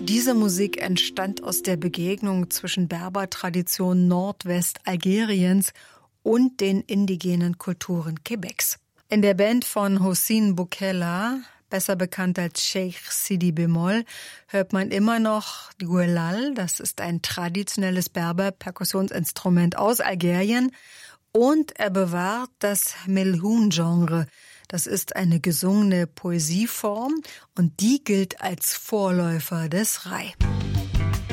Diese Musik entstand aus der Begegnung zwischen Berber-Tradition Nordwest-Algeriens und den indigenen Kulturen Quebecs. In der Band von Hossein Boukella, besser bekannt als Cheikh Sidi Bemol, hört man immer noch die Guelal. Das ist ein traditionelles Berber-Perkussionsinstrument aus Algerien. Und er bewahrt das Melhoun-Genre. Das ist eine gesungene Poesieform und die gilt als Vorläufer des Rai.